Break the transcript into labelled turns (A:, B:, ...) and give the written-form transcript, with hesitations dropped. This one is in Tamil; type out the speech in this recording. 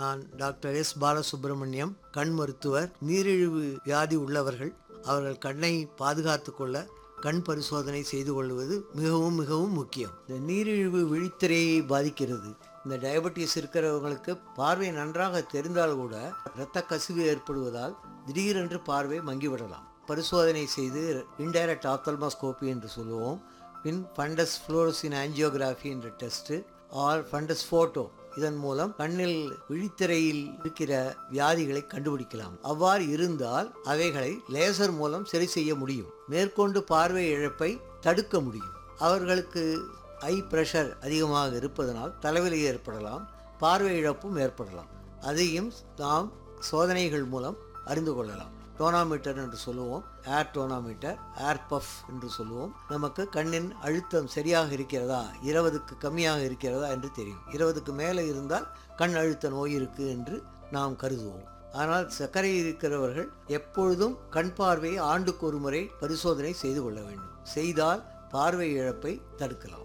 A: நான் டாக்டர் எஸ் பாலசுப்ரமணியம், கண் மருத்துவர். நீரிழிவு வியாதி உள்ளவர்கள் அவர்கள் கண்ணை பாதுகாத்து கொள்ள கண் பரிசோதனை செய்து கொள்வது மிகவும் மிகவும் முக்கியம். இந்த நீரிழிவு விழித்திரையை பாதிக்கிறது. இந்த டயபெட்டிஸ் இருக்கிறவங்களுக்கு பார்வை நன்றாக தெரிந்தால் கூட இரத்த கசிவு ஏற்படுவதால் திடீரென்று பார்வை மங்கிவிடலாம். பரிசோதனை செய்து இன்டைரக்ட் ஆப்தல்மாஸ்கோபி என்று சொல்லுவோம். பின் ஃபண்டஸ் ஃப்ளோரசின் ஆஞ்சியோகிராஃபி என்ற டெஸ்ட்டு ஆர் ஃபண்டஸ் ஃபோட்டோ, இதன் மூலம் கண்ணில் விழித்திரையில் இருக்கிற வியாதிகளை கண்டுபிடிக்கலாம். அவ்வாறு இருந்தால் அவைகளை லேசர் மூலம் சரி செய்ய முடியும். மேற்கொண்டு பார்வை இழப்பை தடுக்க முடியும். அவர்களுக்கு ஐ பிரஷர் அதிகமாக இருப்பதனால் தலைவலி ஏற்படலாம், பார்வை இழப்பும் ஏற்படலாம். அதையும் நாம் சோதனைகள் மூலம் அறிந்து கொள்ளலாம். டோனாமீட்டர் என்று சொல்லுவோம், ஏர் டோனாமீட்டர், ஏர் பஃப் என்று சொல்லுவோம். நமக்கு கண்ணின் அழுத்தம் சரியாக இருக்கிறதா, 20க்கு கம்மியாக இருக்கிறதா என்று தெரியும். 20க்கு மேலே இருந்தால் கண் அழுத்த நோய் இருக்கு என்று நாம் கருதுவோம். ஆனால் சர்க்கரை இருக்கிறவர்கள் எப்பொழுதும் கண் பார்வையை ஆண்டுக்கு ஒரு முறை பரிசோதனை செய்து கொள்ள வேண்டும். செய்தால் பார்வை இழப்பை தடுக்கலாம்.